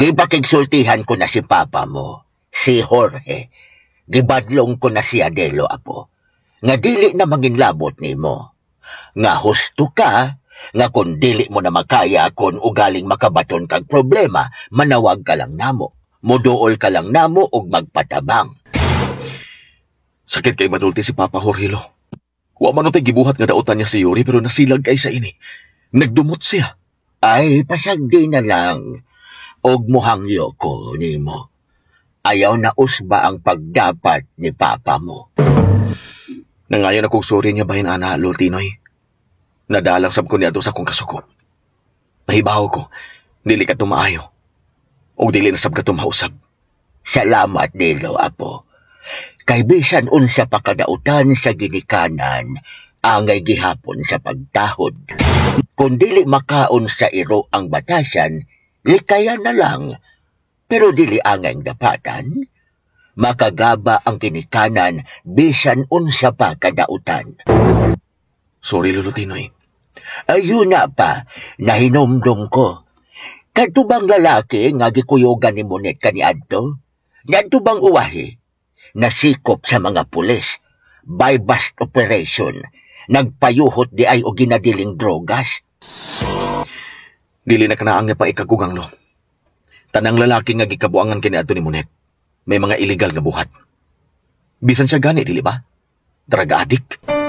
Gipakigsultihan ko na si papa mo, si Jorge. Gibadlong ko na si Adelo, apo. Nga dili na manginlabot nimo. Nga husto ka, nga kung dili mo na makaya kon ugaling makabaton kag problema, manawag ka lang namo. Muduol ka lang namo og magpatabang. Sakit kay manulti si Papa Jorgelo. Wa man tay gibuhat nga dautan niya si Yuri pero nasilag kay sa ini. Nagdumot siya. Ay, pasagdi na lang. Og muhangyo ko nimo. Ayaw na usba ang pagdapat ni papa mo. Nangayon akong sorry niya bahin ana, Lord Tinoy. Nadalang sab ko niya sa akong kasuko. Nahibaw ko, dili ka tumaayo. O dili na sab ka tumausab. Salamat nilo, apo. Kay bisan unsa pa kadautan sa ginikanan, angay gihapon sa pagtahod. Kung dili makaon sa iro ang batasan, likaya na lang. Pero dili angay dapatan, makagaba ang kinikanan bisan unsa pa kadautan. Sorry, Lolo Tinoy. Ayun na pa, nahinomdom ko. Katubang lalaki nga gikuyogan ni Monet kaniadto, natubang uwahi, nasikop sa mga pulis, by bust operation, nagpayuhot di ay o ginadiling drogas. Dili na kanaang niya pa ikagugang, lo. Tanang lalaki nga gikabuangan kaniadto ni Monet, may mga illegal nga buhat. Bisan siya gani, dili ba? Drug addict.